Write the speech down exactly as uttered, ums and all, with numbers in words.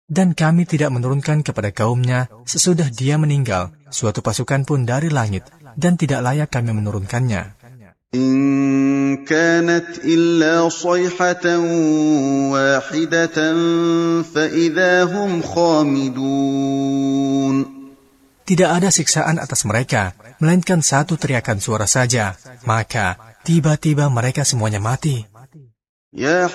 Dan kami tidak menurunkan kepada kaumnya sesudah dia meninggal suatu pasukan pun dari langit, dan tidak layak kami menurunkannya. إن كانت إلا صيحة واحدة فإذا هم خامدون. Tidak ada siksaan atas mereka, melainkan satu teriakan suara saja, maka tiba-tiba mereka semuanya mati. يا